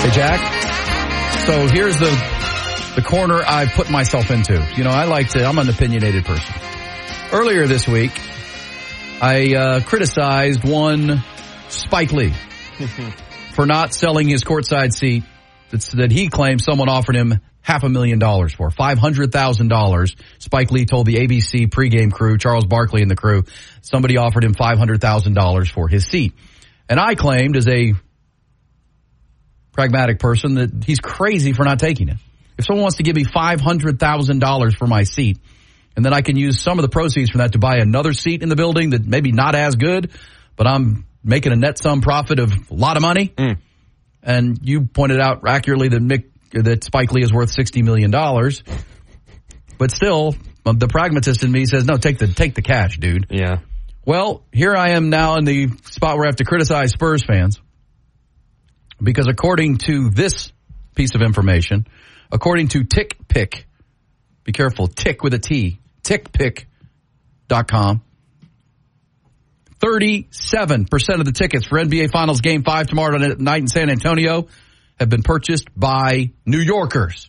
Hey, Jack. So here's the corner I've put myself into. I'm an opinionated person. Earlier this week, I criticized one Spike Lee for not selling his courtside seat that he claimed someone offered him $500,000 for. $500,000. Spike Lee told the ABC pregame crew, Charles Barkley and the crew, somebody offered him $500,000 for his seat. And I claimed, as a pragmatic person, that he's crazy for not taking it. If someone wants to give me $500,000 for my seat, and then I can use some of the proceeds from that to buy another seat in the building that maybe not as good, but I'm making a net sum profit of a lot of money. And you pointed out accurately that Spike Lee is worth $60 million. But still, the pragmatist in me says, no, take the cash, dude. Yeah. Well, here I am now in the spot where I have to criticize Spurs fans. Because according to this piece of information, according to TickPick, be careful, tick with a T, tickpick.com, 37% of the tickets for NBA Finals Game 5 tomorrow night in San Antonio have been purchased by New Yorkers.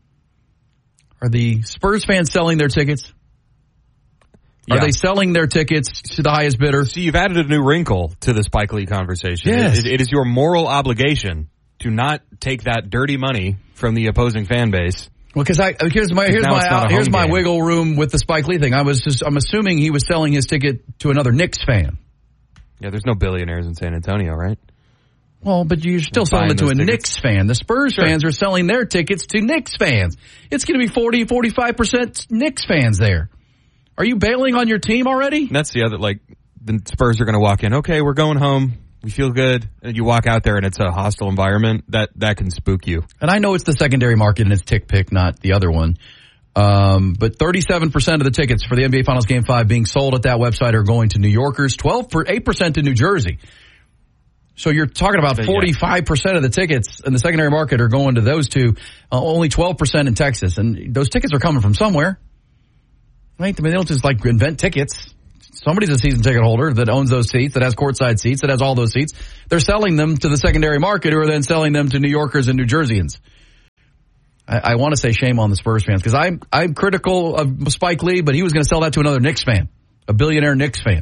Are the Spurs fans selling their tickets? Yeah. Are they selling their tickets to the highest bidder? So you've added a new wrinkle to the Spike Lee conversation. Yes. It is your moral obligation to not take that dirty money from the opposing fan base. Well, because here's my wiggle room with the Spike Lee thing. I'm assuming he was selling his ticket to another Knicks fan. Yeah, there's no billionaires in San Antonio, right? Well, but you're still selling it to a Knicks fan. The Spurs fans are selling their tickets to Knicks fans. It's going to be 45% Knicks fans there. Are you bailing on your team already? And that's the other, the Spurs are going to walk in, okay, we're going home. We feel good. And you walk out there and it's a hostile environment. That can spook you. And I know it's the secondary market and it's TickPick, not the other one. But 37% of the tickets for the NBA Finals Game 5 being sold at that website are going to New Yorkers, 8% to New Jersey. So you're talking about 45% of the tickets in the secondary market are going to those two, only 12% in Texas. And those tickets are coming from somewhere. Right? I mean, they don't just invent tickets. Somebody's a season ticket holder that owns those seats, that has courtside seats, that has all those seats. They're selling them to the secondary market, who are then selling them to New Yorkers and New Jerseyans. I want to say shame on the Spurs fans, because I'm critical of Spike Lee, but he was going to sell that to another Knicks fan, a billionaire Knicks fan.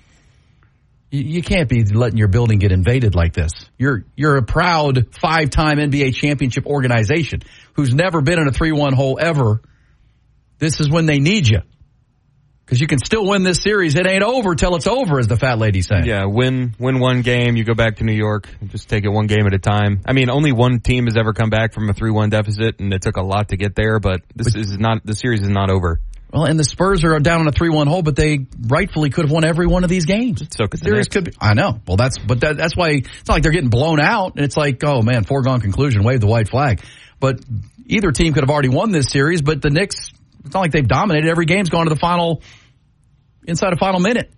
You can't be letting your building get invaded like this. You're a proud 5-time NBA championship organization who's never been in a 3-1 hole ever. This is when they need you. Because you can still win this series. It ain't over till it's over, as the fat lady saying. Yeah, win one game, you go back to New York, just take it one game at a time. I mean, only one team has ever come back from a 3-1 deficit, and it took a lot to get there, but the series is not over. Well, and the Spurs are down in a 3-1 hole, but they rightfully could have won every one of these games. So could the series could be. I know. Well, that's why it's not like they're getting blown out. And it's like, oh man, foregone conclusion, wave the white flag. But either team could have already won this series, but the Knicks, it's not like they've dominated. Every game's gone to the final, inside a final minute.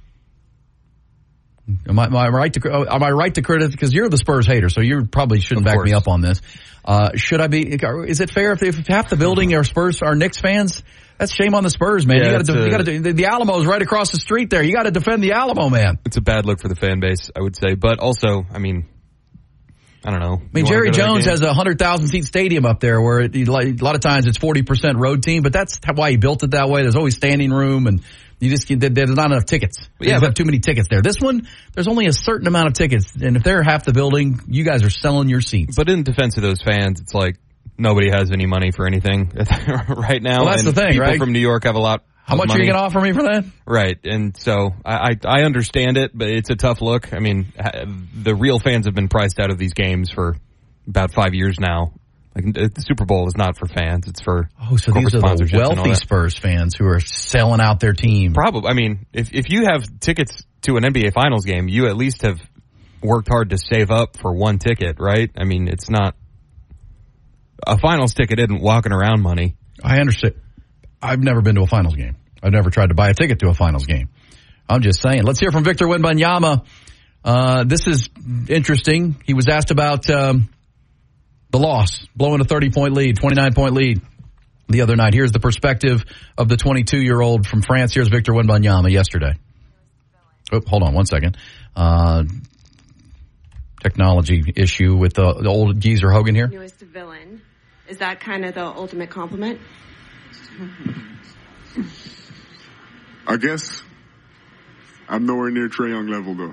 Am I right to criticize? Because you're the Spurs hater, so you probably shouldn't back me up on this. Should I be? Is it fair if half the building are Knicks fans? That's shame on the Spurs, man. Yeah, you got to. The Alamo's right across the street there. You got to defend the Alamo, man. It's a bad look for the fan base, I would say. But also, I mean, I don't know. I mean, Jerry Jones has a 100,000 seat stadium up there where a lot of times it's 40% road team, but that's why he built it that way. There's always standing room, and there's not enough tickets. You have too many tickets there. This one, there's only a certain amount of tickets, and if they're half the building, you guys are selling your seats. But in defense of those fans, it's like nobody has any money for anything right now. Well, that's the thing, right? People from New York have a lot. How much are you going to offer me for that? Right, and so I understand it, but it's a tough look. I mean, the real fans have been priced out of these games for about 5 years now. Like, the Super Bowl is not for fans; it's for so these are the wealthy Spurs fans who are selling out their team. Probably. I mean, if you have tickets to an NBA Finals game, you at least have worked hard to save up for one ticket, right? I mean, it's not a Finals ticket isn't walking around money. I understand. I've never been to a Finals game. I've never tried to buy a ticket to a Finals game. I'm just saying. Let's hear from Victor Wembanyama. This is interesting. He was asked about the loss, blowing a 30-point lead, 29-point lead the other night. Here's the perspective of the 22-year-old from France. Here's Victor Wembanyama yesterday. Oh, hold on one second. technology issue with the old geezer Hogan here. Newest villain. Is that kind of the ultimate compliment? I guess I'm nowhere near Trae Young level, though.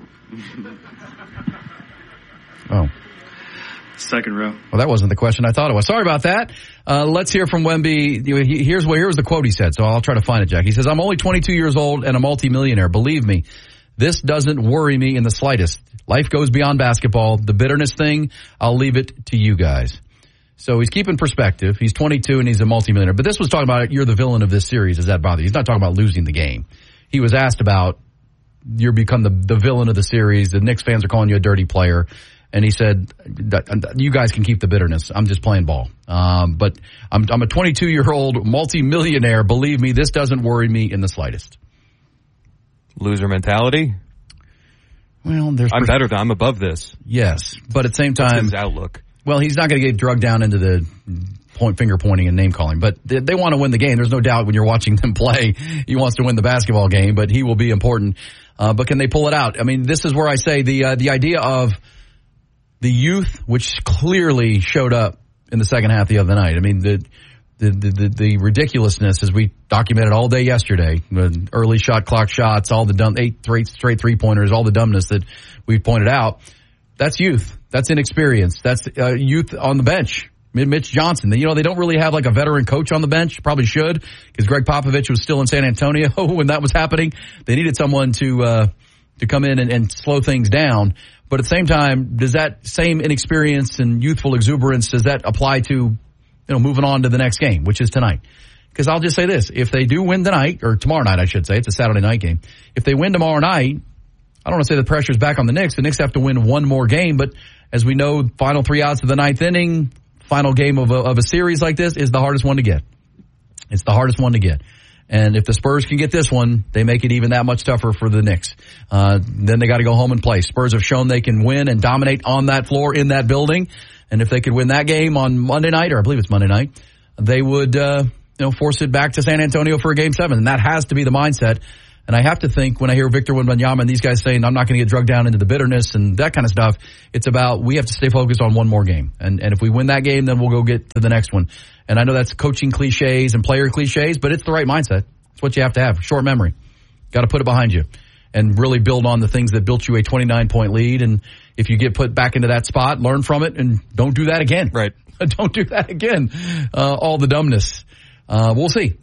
Oh. Second row. Well, that wasn't the question I thought it was. Sorry about that. Let's hear from Wemby. Here's the quote he said, so I'll try to find it, Jack. He says, I'm only 22 years old and a multimillionaire. Believe me, this doesn't worry me in the slightest. Life goes beyond basketball. The bitterness thing, I'll leave it to you guys. So he's keeping perspective. He's 22 and he's a multimillionaire. But this was talking about, you're the villain of this series. Does that bother you? He's not talking about losing the game. He was asked about, you're become the villain of the series. The Knicks fans are calling you a dirty player. And he said, you guys can keep the bitterness. I'm just playing ball. But I'm a 22-year-old multimillionaire. Believe me, this doesn't worry me in the slightest. Loser mentality? Well, I'm above this. Yes, but at the same time, that's his outlook. Well, he's not going to get drugged down into the finger pointing and name calling, but they want to win the game. There's no doubt when you're watching them play, he wants to win the basketball game, but he will be important. But can they pull it out? I mean, this is where I say the idea of the youth, which clearly showed up in the second half the other night. I mean, the ridiculousness, as we documented all day yesterday, the early shot clock shots, all the 8 straight 3-pointers, all the dumbness that we pointed out. That's youth. That's inexperience. That's youth on the bench. Mitch Johnson. They don't really have like a veteran coach on the bench. Probably should, because Greg Popovich was still in San Antonio when that was happening. They needed someone to come in and slow things down. But at the same time, does that same inexperience and youthful exuberance, does that apply to, moving on to the next game, which is tonight? Because I'll just say this. If they do win tonight, or tomorrow night, I should say, it's a Saturday night game. If they win tomorrow night, I don't want to say the pressure's back on the Knicks. The Knicks have to win one more game, but as we know, final 3 outs of the ninth inning, final game of a series like this is the hardest one to get. It's the hardest one to get. And if the Spurs can get this one, they make it even that much tougher for the Knicks. Then they got to go home and play. Spurs have shown they can win and dominate on that floor in that building. And if they could win that game on Monday night, or I believe it's Monday night, they would, force it back to San Antonio for a Game 7. And that has to be the mindset. And I have to think when I hear Victor Wembanyama and these guys saying, I'm not going to get drugged down into the bitterness and that kind of stuff, it's about we have to stay focused on one more game. And if we win that game, then we'll go get to the next one. And I know that's coaching cliches and player cliches, but it's the right mindset. It's what you have to have. Short memory. Got to put it behind you and really build on the things that built you a 29-point lead. And if you get put back into that spot, learn from it and don't do that again. Right. Don't do that again. All the dumbness. We'll see.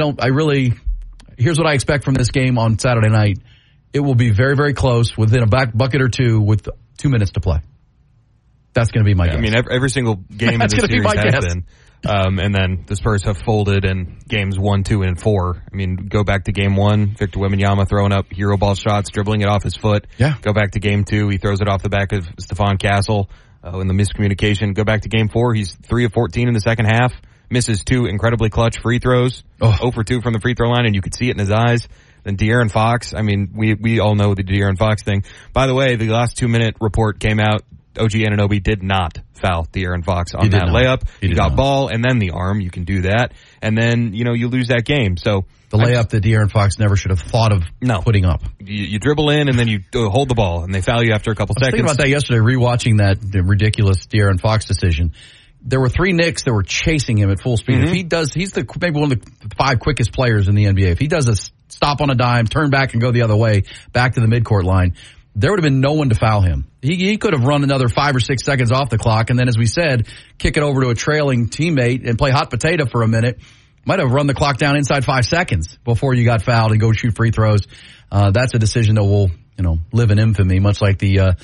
Here's what I expect from this game on Saturday night. It will be very, very close within a bucket or two with 2 minutes to play. That's going to be my guess. I mean, every single game in this series has been. And then the Spurs have folded in games 1, 2, and 4. I mean, go back to game 1, Victor Wembanyama throwing up hero ball shots, dribbling it off his foot. Yeah. Go back to game 2, he throws it off the back of Stephon Castle in the miscommunication. Go back to game 4, he's 3 of 14 in the second half, misses 2 incredibly clutch free throws, 0 for 2 from the free throw line, and you could see it in his eyes. Then De'Aaron Fox, I mean, we all know the De'Aaron Fox thing. By the way, the last 2-minute report came out. OG Anunoby did not foul De'Aaron Fox on that layup. He got ball and then the arm. You can do that. And then, you lose that game. So the layup that De'Aaron Fox never should have thought of putting up. You dribble in and then you hold the ball and they foul you after a couple seconds. I was thinking about that yesterday, rewatching the ridiculous De'Aaron Fox decision. There were 3 Knicks that were chasing him at full speed. Mm-hmm. He's maybe one of the 5 quickest players in the NBA. If he does a stop on a dime, turn back and go the other way, back to the midcourt line, there would have been no one to foul him. He could have run another 5 or 6 seconds off the clock, and then, as we said, kick it over to a trailing teammate and play hot potato for a minute. Might have run the clock down inside 5 seconds before you got fouled and go shoot free throws. That's a decision that will, live in infamy, much like the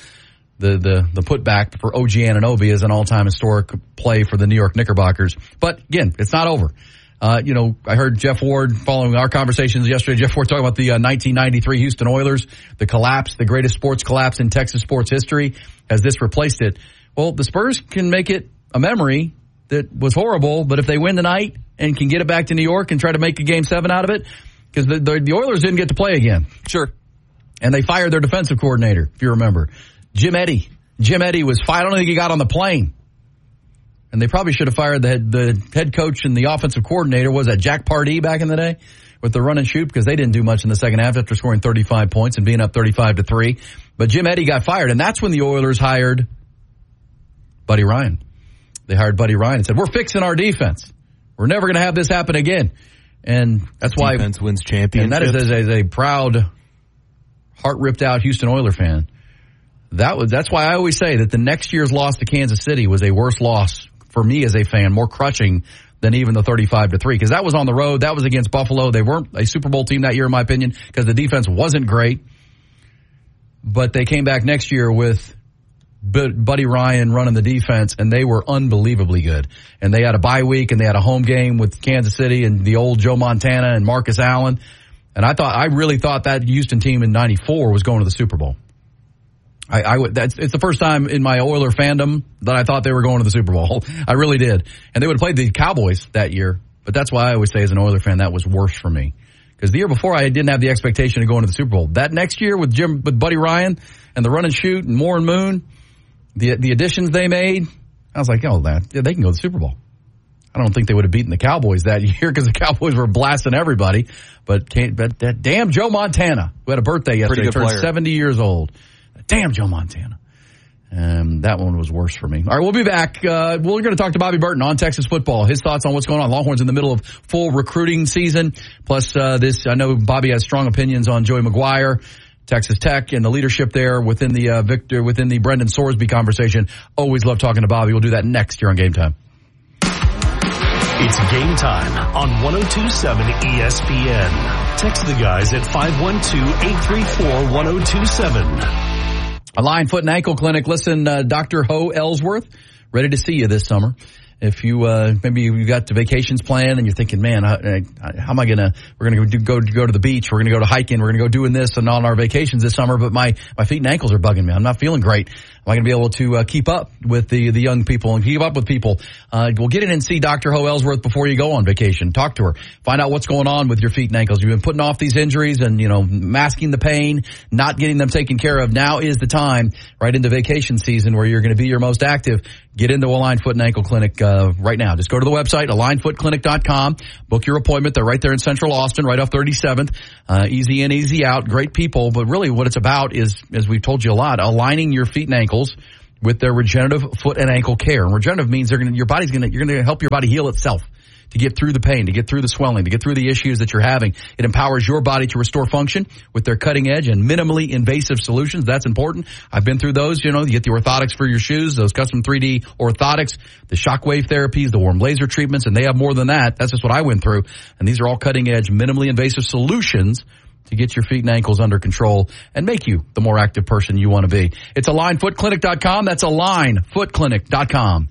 putback for OG Anunoby is an all-time historic play for the New York Knickerbockers. But again, it's not over. I heard Jeff Ward following our conversations yesterday. Jeff Ward talking about the 1993 Houston Oilers, the collapse, the greatest sports collapse in Texas sports history. Has this replaced it? Well, the Spurs can make it a memory that was horrible, but if they win tonight and can get it back to New York and try to make a Game 7 out of it, because the Oilers didn't get to play again. Sure. And they fired their defensive coordinator, if you remember. Jim Eddy. Jim Eddy was fired. I don't think he got on the plane. And they probably should have fired the head coach and the offensive coordinator. Was that Jack Pardee back in the day with the run and shoot? Because they didn't do much in the second half after scoring 35 points and being up 35-3. But Jim Eddy got fired, and that's when the Oilers hired Buddy Ryan. They hired Buddy Ryan and said, we're fixing our defense. We're never going to have this happen again. And that's why defense wins championships. And that is as a proud, heart ripped out Houston Oilers fan. That's why I always say that the next year's loss to Kansas City was a worse loss for me as a fan, more crushing than even the 35-3, because that was on the road. That was against Buffalo. They weren't a Super Bowl team that year, in my opinion, because the defense wasn't great. But they came back next year with Buddy Ryan running the defense, and they were unbelievably good. And they had a bye week, and they had a home game with Kansas City and the old Joe Montana and Marcus Allen. And I really thought that Houston team in '94 was going to the Super Bowl. It's the first time in my Oiler fandom that I thought they were going to the Super Bowl. I really did. And they would have played the Cowboys that year. But that's why I always say as an Oiler fan, that was worse for me. Because the year before, I didn't have the expectation of going to the Super Bowl. That next year with Buddy Ryan and the run and shoot and Moore and Moon, the additions they made, I was like, they can go to the Super Bowl. I don't think they would have beaten the Cowboys that year because the Cowboys were blasting everybody. But that damn Joe Montana, who had a birthday yesterday, turned 70 years old. Damn Joe Montana. That one was worse for me. All right, we'll be back. We're going to talk to Bobby Burton on Texas football. His thoughts on what's going on. Longhorns in the middle of full recruiting season. Plus, I know Bobby has strong opinions on Joey McGuire, Texas Tech, and the leadership there within the Brendan Sorsby conversation. Always love talking to Bobby. We'll do that next here on Game Time. It's Game Time on 102.7 ESPN. Text the guys at 512-834-1027. Align Foot and Ankle Clinic. Listen, Dr. Ho Ellsworth, ready to see you this summer. If you maybe you got the vacations planned and you're thinking, man, how am I gonna? We're gonna go to the beach. We're gonna go to hiking. We're gonna go doing this and on our vacations this summer. But my feet and ankles are bugging me. I'm not feeling great. Am I gonna be able to keep up with the young people and keep up with people? We'll get in and see Dr. Ho Ellsworth before you go on vacation. Talk to her. Find out what's going on with your feet and ankles. You've been putting off these injuries and masking the pain, not getting them taken care of. Now is the time, right into vacation season, where you're going to be your most active. Get into Align Foot and Ankle Clinic right now. Just go to the website, alignfootclinic.com. Book your appointment. They're right there in Central Austin, right off 37th. Easy in, easy out. Great people. But really what it's about is, as we've told you a lot, aligning your feet and ankles with their regenerative foot and ankle care. And regenerative means you're going to help your body heal itself, to get through the pain, to get through the swelling, to get through the issues that you're having. It empowers your body to restore function with their cutting edge and minimally invasive solutions. That's important. I've been through those. You get the orthotics for your shoes, those custom 3D orthotics, the shockwave therapies, the warm laser treatments, and they have more than that. That's just what I went through. And these are all cutting edge, minimally invasive solutions to get your feet and ankles under control and make you the more active person you want to be. It's AlignFootClinic.com. That's AlignFootClinic.com.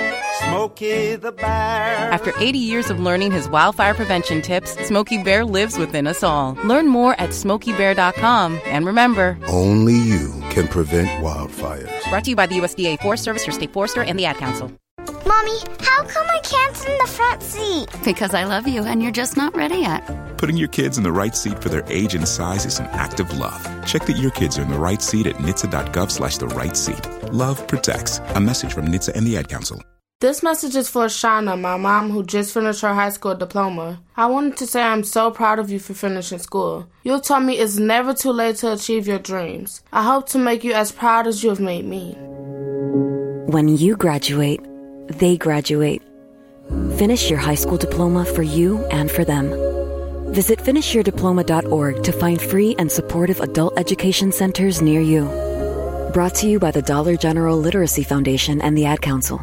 Smokey the Bear. After 80 years of learning his wildfire prevention tips, Smokey Bear lives within us all. Learn more at SmokeyBear.com. And remember, only you can prevent wildfires. Brought to you by the USDA Forest Service, your state forester, and the Ad Council. Mommy, how come I can't sit in the front seat? Because I love you and you're just not ready yet. Putting your kids in the right seat for their age and size is an act of love. Check that your kids are in the right seat at nhtsa.gov/the right seat. Love protects. A message from NHTSA and the Ad Council. This message is for Shauna, my mom, who just finished her high school diploma. I wanted to say I'm so proud of you for finishing school. You taught me it's never too late to achieve your dreams. I hope to make you as proud as you have made me. When you graduate, they graduate. Finish your high school diploma for you and for them. Visit finishyourdiploma.org to find free and supportive adult education centers near you. Brought to you by the Dollar General Literacy Foundation and the Ad Council.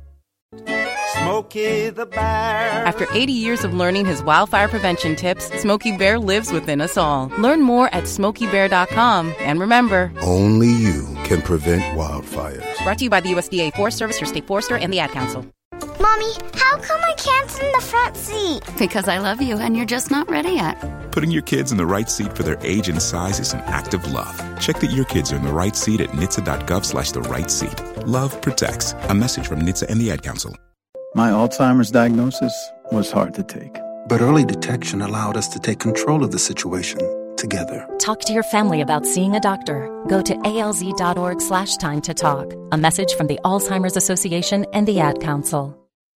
Smokey the Bear. After 80 years of learning his wildfire prevention tips, Smokey Bear lives within us all. Learn more at SmokeyBear.com. And remember, only you can prevent wildfires. Brought to you by the USDA Forest Service, your state forester, and the Ad Council. Mommy, how come I can't sit in the front seat? Because I love you and you're just not ready yet. Putting your kids in the right seat for their age and size is an act of love. Check that your kids are in the right seat at nhtsa.gov/the right seat. Love protects. A message from NHTSA and the Ad Council. My Alzheimer's diagnosis was hard to take. But early detection allowed us to take control of the situation together. Talk to your family about seeing a doctor. Go to alz.org/time to talk. A message from the Alzheimer's Association and the Ad Council.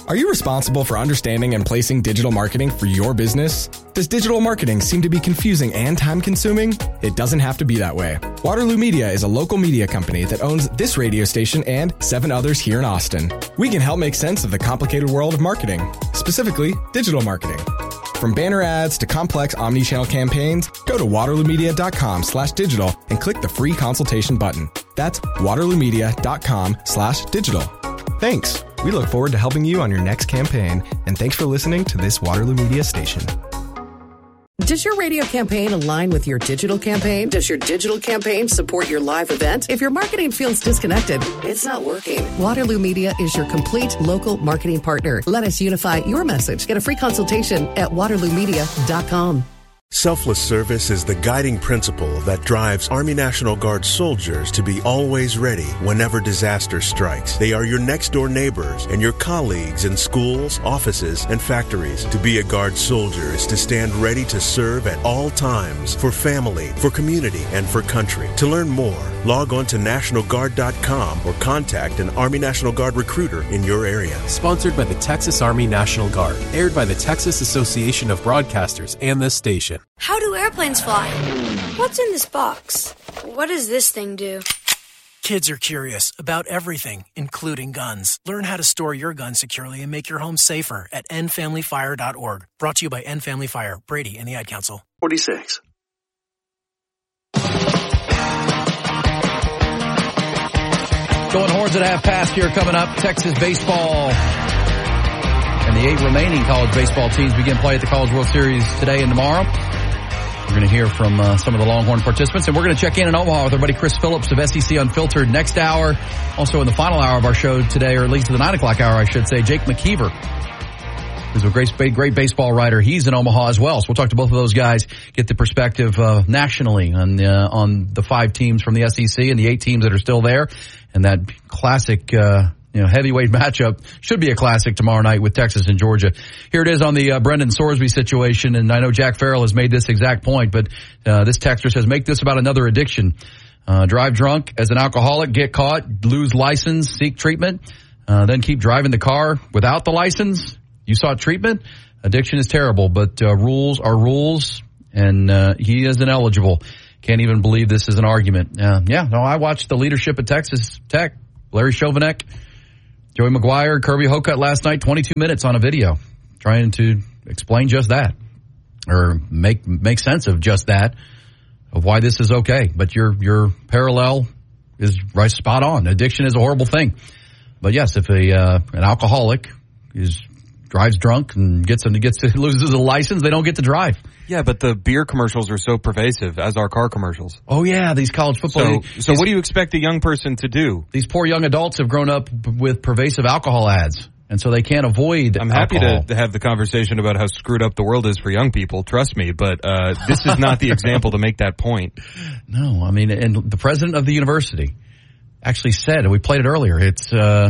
Are you responsible for understanding and placing digital marketing for your business? Does digital marketing seem to be confusing and time-consuming? It doesn't have to be that way. Waterloo Media is a local media company that owns this radio station and 7 others here in Austin. We can help make sense of the complicated world of marketing, specifically digital marketing. From banner ads to complex omni-channel campaigns, go to waterloomedia.com/digital and click the free consultation button. That's waterloomedia.com/digital. Thanks. We look forward to helping you on your next campaign, and thanks for listening to this Waterloo Media station. Does your radio campaign align with your digital campaign? Does your digital campaign support your live event? If your marketing feels disconnected, it's not working. Waterloo Media is your complete local marketing partner. Let us unify your message. Get a free consultation at waterloomedia.com. Selfless service is the guiding principle that drives Army National Guard soldiers to be always ready whenever disaster strikes. They are your next-door neighbors and your colleagues in schools, offices, and factories. To be a Guard soldier is to stand ready to serve at all times for family, for community, and for country. To learn more, log on to NationalGuard.com or contact an Army National Guard recruiter in your area. Sponsored by the Texas Army National Guard. Aired by the Texas Association of Broadcasters and this station. How do airplanes fly? What's in this box? What does this thing do? Kids are curious about everything, including guns. Learn how to store your gun securely and make your home safer at endfamilyfire.org. Brought to you by End Family Fire, Brady, and the Ad Council. 46. Going Horns at half past here coming up. Texas baseball and the 8 remaining college baseball teams begin play at the College World Series today and tomorrow. We're going to hear from some of the Longhorn participants, and we're going to check in Omaha with our buddy Chris Phillips of SEC Unfiltered next hour. Also in the final hour of our show today, or at least the 9 o'clock hour, I should say, Jake McKeever, who's a great baseball writer. He's in Omaha as well. So we'll talk to both of those guys, get the perspective nationally on the 5 teams from the SEC and the 8 teams that are still there, and that classic heavyweight matchup should be a classic tomorrow night with Texas and Georgia. Here it is on the Brendan Sorsby situation, and I know Jack Farrell has made this exact point, but this texter says, make this about another addiction. Drive drunk as an alcoholic, get caught, lose license, seek treatment, then keep driving the car without the license. You sought treatment. Addiction is terrible, but rules are rules, and he is ineligible. Can't even believe this is an argument. I watched the leadership at Texas Tech, Larry Chauvinek, Joey McGuire, Kirby Hocutt last night, 22 minutes on a video trying to explain just that, or make sense of just that, of why this is okay. But your parallel is right spot on. Addiction is a horrible thing. But yes, if an alcoholic drives drunk and loses a license, they don't get to drive. Yeah, but the beer commercials are so pervasive, as are car commercials. Oh, yeah, these college football. So what do you expect a young person to do? These poor young adults have grown up with pervasive alcohol ads, and so they can't avoid I'm happy to have the conversation about how screwed up the world is for young people, trust me, but this is not the example to make that point. No, I mean, and the president of the university actually said, and we played it earlier, it's...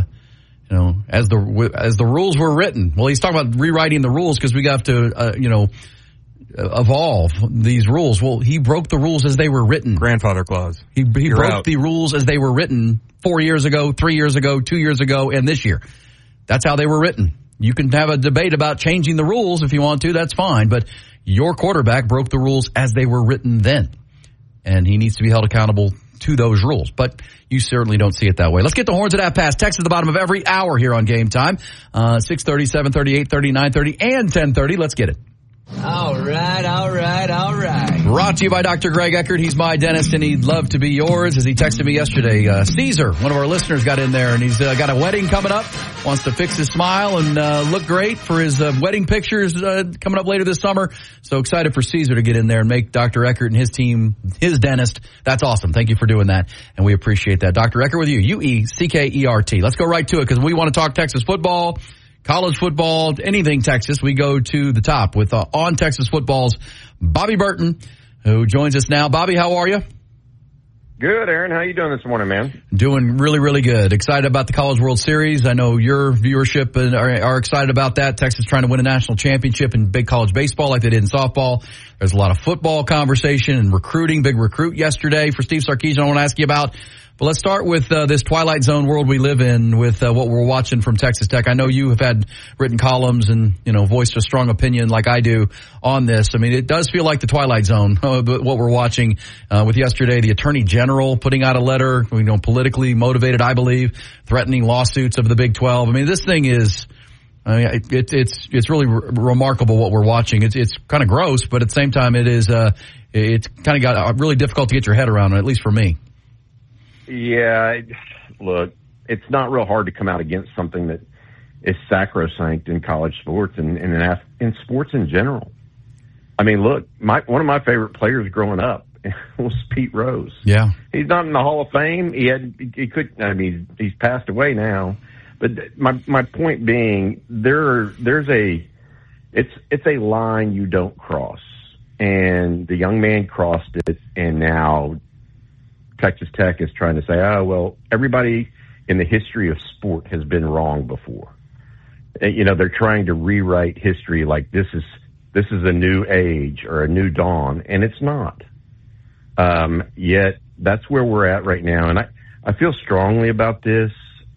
as the rules were written. Well, he's talking about rewriting the rules because we have to, evolve these rules. Well, he broke the rules as they were written. Grandfather clause. He broke the rules as they were written 4 years ago, 3 years ago, 2 years ago, and this year. That's how they were written. You can have a debate about changing the rules if you want to. That's fine. But your quarterback broke the rules as they were written then. And he needs to be held accountable to those rules. But you certainly don't see it that way. Let's get the Horns at half past. Text at the bottom of every hour here on Game Time. 6:30, 7:30, 8:30, 9:30, and 10:30. Let's get it. All right. Brought to you by Dr. Greg Eckert. He's my dentist, and he'd love to be yours. As he texted me yesterday, Caesar, one of our listeners, got in there, and he's got a wedding coming up, wants to fix his smile and look great for his wedding pictures coming up later this summer. So excited for Caesar to get in there and make Dr. Eckert and his team his dentist. That's awesome. Thank you for doing that, and we appreciate that. Dr. Eckert with you, UECKERT. Let's go right to it because we want to talk Texas football, college football, anything Texas. We go to the top with On Texas Football's Bobby Burton, who joins us now. Bobby, how are you? Good, Aaron. How you doing this morning, man? Doing really, really good. Excited about the College World Series. I know your viewership are excited about that. Texas trying to win a national championship in big college baseball like they did in softball. There's a lot of football conversation and recruiting. Big recruit yesterday for Steve Sarkisian I want to ask you about. But let's start with this Twilight Zone world we live in with what we're watching from Texas Tech. I know you have had written columns and, voiced a strong opinion like I do on this. I mean, it does feel like the Twilight Zone, what we're watching with yesterday, the Attorney General putting out a letter, politically motivated, I believe, threatening lawsuits of the Big 12. I mean, this thing is... it's really remarkable what we're watching. It's kind of gross, but at the same time, it's kind of got really difficult to get your head around, at least for me. Yeah, look, it's not real hard to come out against something that is sacrosanct in college sports and in sports in general. I mean, look, one of my favorite players growing up was Pete Rose. Yeah, he's not in the Hall of Fame. He's passed away now. But my point being, it's a line you don't cross, and the young man crossed it, and now Texas Tech is trying to say, oh well, everybody in the history of sport has been wrong before. They're trying to rewrite history like this is a new age or a new dawn, and it's not. Yet that's where we're at right now, and I feel strongly about this.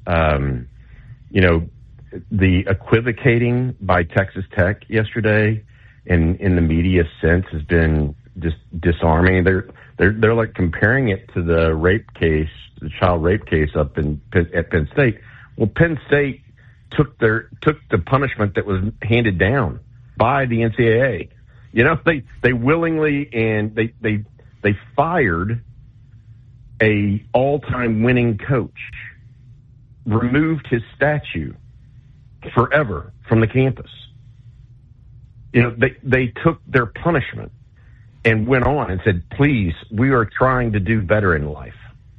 The equivocating by Texas Tech yesterday in the media sense has been just disarming. They're like comparing it to the the child rape case up at Penn State. Well, Penn State took the punishment that was handed down by the NCAA. They willingly and they fired a all-time winning coach, removed his statue forever from the campus. They took their punishment and went on and said, please, we are trying to do better in life.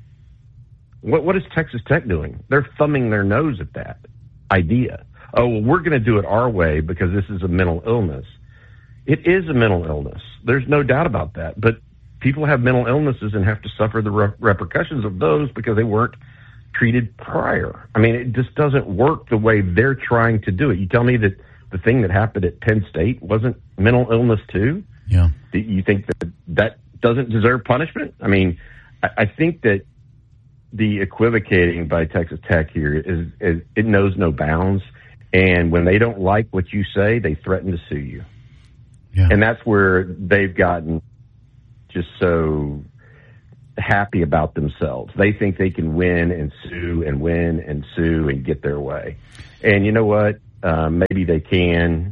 What is Texas Tech doing? They're thumbing their nose at that idea. Oh, well, we're going to do it our way because this is a mental illness. It is a mental illness. There's no doubt about that. But people have mental illnesses and have to suffer the repercussions of those because they weren't treated prior. I mean, it just doesn't work the way they're trying to do it. You tell me that the thing that happened at Penn State wasn't mental illness too? Yeah. Do you think that doesn't deserve punishment? I mean, I think that the equivocating by Texas Tech here is it knows no bounds. And when they don't like what you say, they threaten to sue you. Yeah. And that's where they've gotten just so happy about themselves. They think they can win and sue and win and sue and get their way. And you know what? Maybe they can,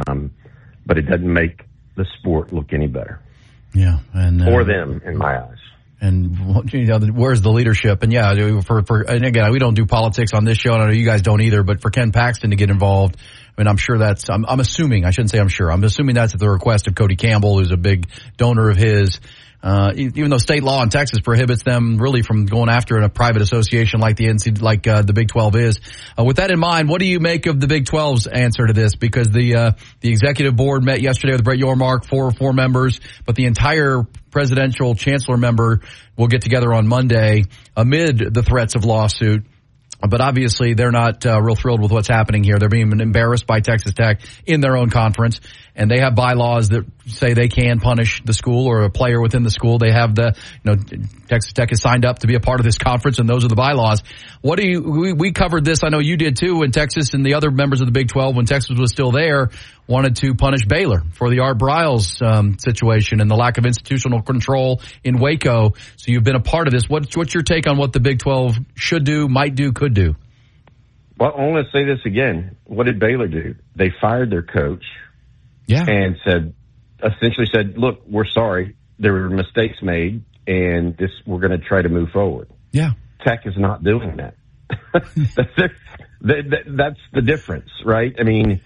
but it doesn't make the sport look any better. Yeah. And for them, in my eyes. And where's the leadership? And yeah, and again, we don't do politics on this show, and I know you guys don't either, but for Ken Paxton to get involved, I mean, I'm sure I'm assuming, I shouldn't say I'm sure, I'm assuming that's at the request of Cody Campbell, who's a big donor of his. Even though state law in Texas prohibits them really from going after a private association like the Big 12 is. With that in mind, what do you make of the Big 12's answer to this? Because the executive board met yesterday with Brett Yormark, four members, but the entire presidential chancellor member will get together on Monday amid the threats of lawsuit. But obviously, they're not real thrilled with what's happening here. They're being embarrassed by Texas Tech in their own conference, and they have bylaws that say they can punish the school or a player within the school. They have Texas Tech has signed up to be a part of this conference, and those are the bylaws. What do you? We covered this. I know you did too. When Texas and the other members of the Big 12, when Texas was still there, wanted to punish Baylor for the Art Briles situation and the lack of institutional control in Waco. So you've been a part of this. What's your take on what the Big 12 should do, might do, could do? Well, I want to say this again. What did Baylor do? They fired their coach. Yeah. And essentially said, look, we're sorry. There were mistakes made, and we're going to try to move forward. Yeah. Tech is not doing that. That's the difference, right? I mean,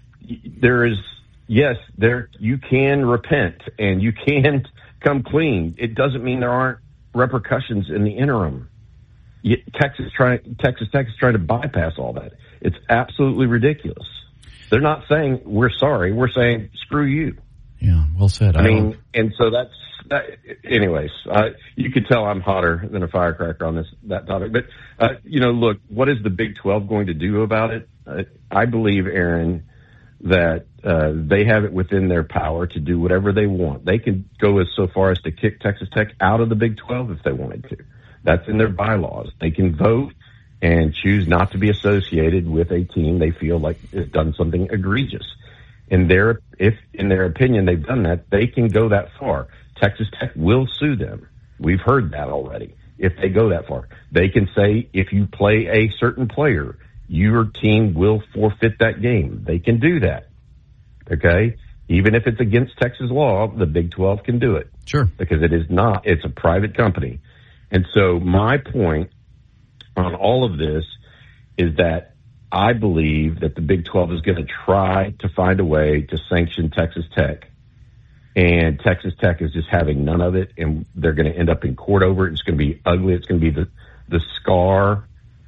you can repent and you can come clean. It doesn't mean there aren't repercussions in the interim. Texas Tech is trying to bypass all that. It's absolutely ridiculous. They're not saying we're sorry. We're saying screw you. Yeah, well said. I mean, and so that's that. Anyways, you could tell I'm hotter than a firecracker on that topic. But look, what is the Big 12 going to do about it? I believe, Aaron, that they have it within their power to do whatever they want. They can go so far as to kick Texas Tech out of the Big 12 if they wanted to. That's in their bylaws. They can vote and choose not to be associated with a team they feel like has done something egregious. If in their opinion they've done that, they can go that far. Texas Tech will sue them. We've heard that already. If they go that far, they can say, if you play a certain player, your team will forfeit that game. They can do that. Okay? Even if it's against Texas law, the Big 12 can do it. Sure. Because it's a private company. And so my point on all of this is that I believe that the Big 12 is going to try to find a way to sanction Texas Tech. And Texas Tech is just having none of it, and they're going to end up in court over it. It's going to be ugly. It's going to be the scar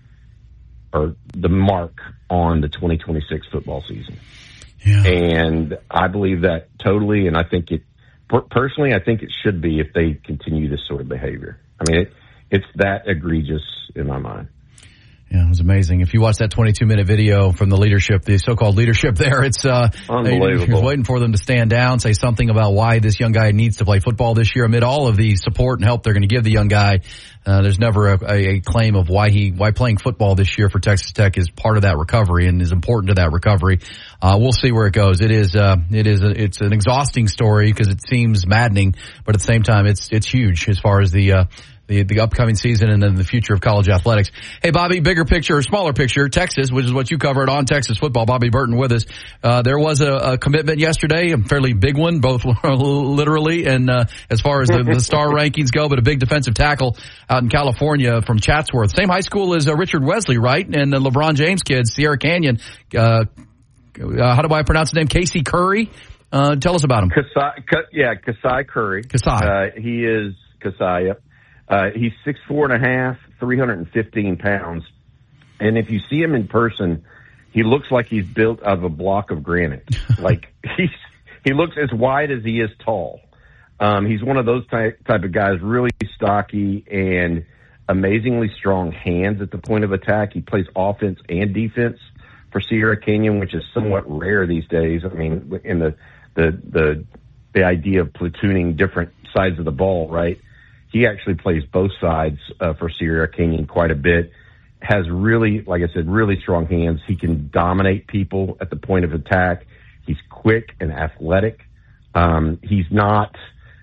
or the mark on the 2026 football season. Yeah. And I believe that totally, and I think personally, I think it should be if they continue this sort of behavior. I mean, it's that egregious in my mind. Yeah, it was amazing. If you watch that 22-minute video from the leadership, the so-called leadership there, it's unbelievable. He was waiting for them to stand down, say something about why this young guy needs to play football this year. Amid all of the support and help they're going to give the young guy, there's never a claim of why playing football this year for Texas Tech is part of that recovery and is important to that recovery. We'll see where it goes. It's an exhausting story because it seems maddening, but at the same time, it's huge as far as the upcoming season and then the future of college athletics. Hey, Bobby, bigger picture or smaller picture, Texas, which is what you covered on Texas football. Bobby Burton with us. There was a commitment yesterday, a fairly big one, both literally and as far as the star rankings go, but a big defensive tackle out in California from Chatsworth. Same high school as Richard Wesley, right? And the LeBron James kids, Sierra Canyon. How do I pronounce his name? Casey Curry. Tell us about him. Kasai Curry. Kasai. He is Kasai, yep. He's 6'4.5", 315 pounds. And if you see him in person, he looks like he's built out of a block of granite. Like he looks as wide as he is tall. He's one of those type of guys, really stocky and amazingly strong hands at the point of attack. He plays offense and defense for Sierra Canyon, which is somewhat rare these days. I mean, in the idea of platooning different sides of the ball, right? He actually plays both sides for Sierra Canyon quite a bit. Has really, like I said, really strong hands. He can dominate people at the point of attack. He's quick and athletic. He's not,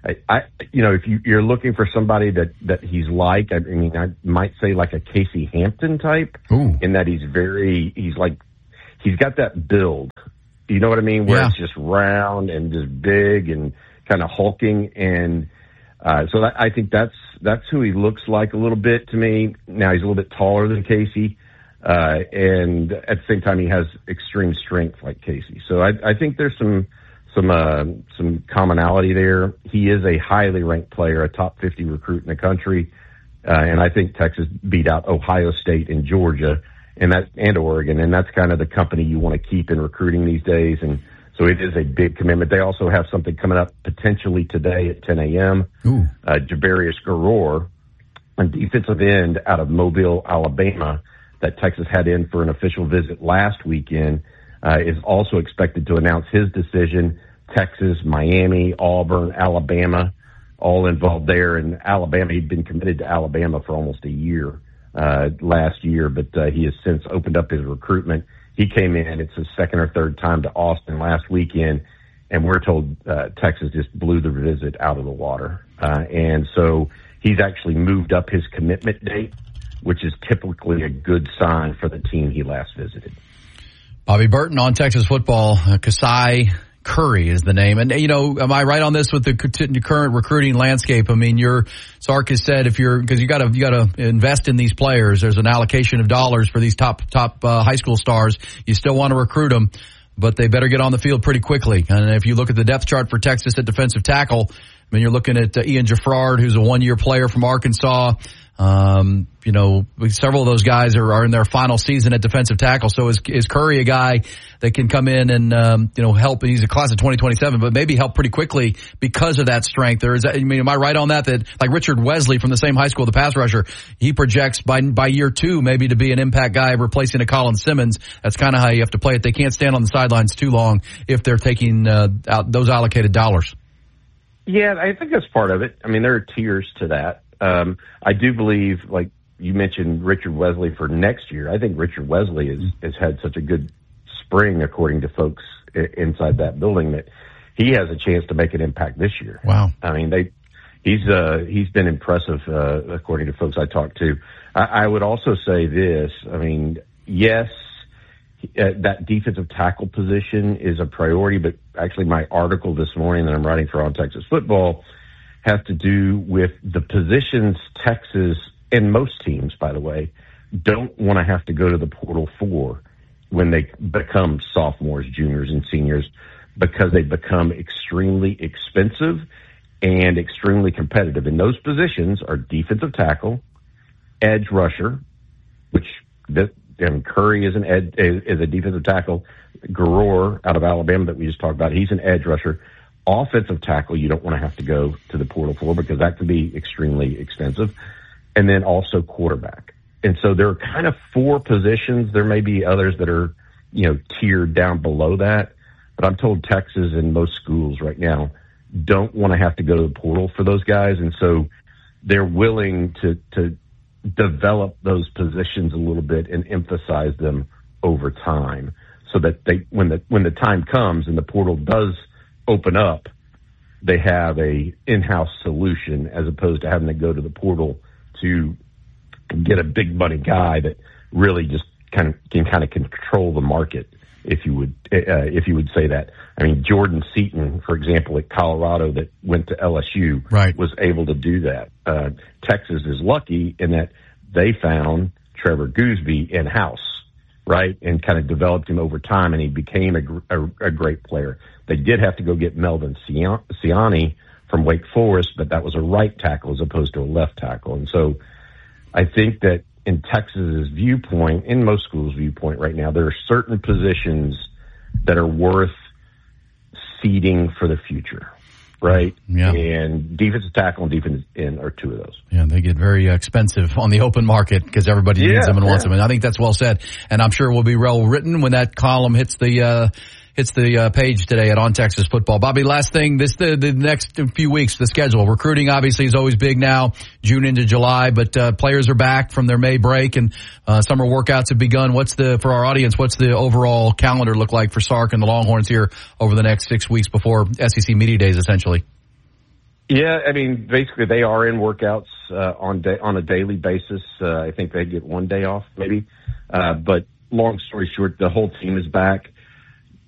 if you're looking for somebody that he's like, I mean, I might say like a Casey Hampton type. Ooh. In that he's got that build. You know what I mean? Where it's just round and just big and kind of hulking and, so I think that's who he looks like a little bit to me. Now he's a little bit taller than Casey, and at the same time he has extreme strength like Casey. So I think there's some commonality there. He is a highly ranked player, a top 50 recruit in the country, and I think Texas beat out Ohio State and Georgia and Oregon, and that's kind of the company you want to keep in recruiting these days. And so it is a big commitment. They also have something coming up potentially today at 10 a.m. Javarius Garor, a defensive end out of Mobile, Alabama, that Texas had in for an official visit last weekend, is also expected to announce his decision. Texas, Miami, Auburn, Alabama, all involved there. And Alabama, he'd been committed to Alabama for almost a year last year, but he has since opened up his recruitment. He came in, it's his second or third time to Austin last weekend, and we're told Texas just blew the visit out of the water. And so he's actually moved up his commitment date, which is typically a good sign for the team he last visited. Bobby Burton on Texas football. Kasai Curry is the name. And, am I right on this with the current recruiting landscape? I mean, Sark has said because you got to invest in these players. There's an allocation of dollars for these top high school stars. You still want to recruit them, but they better get on the field pretty quickly. And if you look at the depth chart for Texas at defensive tackle, I mean, you're looking at Ian Jaffrard, who's a 1-year player from Arkansas. Several of those guys are in their final season at defensive tackle. So is Curry a guy that can come in and, help? He's a class of 2027, but maybe help pretty quickly because of that strength. Or am I right on that like Richard Wesley from the same high school, the pass rusher, he projects by year 2 maybe to be an impact guy replacing a Colin Simmons. That's kind of how you have to play it. They can't stand on the sidelines too long if they're taking out those allocated dollars. Yeah, I think that's part of it. I mean, there are tiers to that. I do believe, like you mentioned, Richard Wesley for next year. I think Richard Wesley has had such a good spring, according to folks inside that building, that he has a chance to make an impact this year. Wow. I mean, he's been impressive, according to folks I talked to. I would also say this. I mean, yes, that defensive tackle position is a priority, but actually my article this morning that I'm writing for On Texas Football has to do with the positions Texas, and most teams, by the way, don't want to have to go to the portal for when they become sophomores, juniors, and seniors, because they become extremely expensive and extremely competitive. And those positions are defensive tackle, edge rusher, which Curry is a defensive tackle. Garor out of Alabama that we just talked about, he's an edge rusher. Offensive tackle, you don't want to have to go to the portal for because that can be extremely expensive. And then also quarterback. And so there are kind of four positions. There may be others that are, tiered down below that. But I'm told Texas and most schools right now don't want to have to go to the portal for those guys. And so they're willing to develop those positions a little bit and emphasize them over time so that when the time comes and the portal does open up, they have a in-house solution as opposed to having to go to the portal to get a big money guy that really just can control the market, if you would say that. I mean, Jordan Seaton, for example, at Colorado that went to LSU, right, was able to do that. Texas is lucky in that they found Trevor Gooseby in-house, right, and kind of developed him over time, and he became a great player. They did have to go get Melvin Siani from Wake Forest, but that was a right tackle as opposed to a left tackle. And so I think that in Texas's viewpoint, in most schools' viewpoint right now, there are certain positions that are worth seeding for the future, right? Yeah. And defensive tackle and defensive end are two of those. Yeah, they get very expensive on the open market because everybody needs them and wants them. And I think that's well said. And I'm sure it will be well written when that column hits the page today at On Texas Football. Bobby, last thing, the next few weeks, the schedule. Recruiting obviously is always big now, June into July, but players are back from their May break and summer workouts have begun. For our audience, what's the overall calendar look like for Sark and the Longhorns here over the next 6 weeks before SEC Media Days, essentially? Yeah, I mean, basically they are in workouts on a daily basis. I think they get one day off maybe. But long story short, the whole team is back.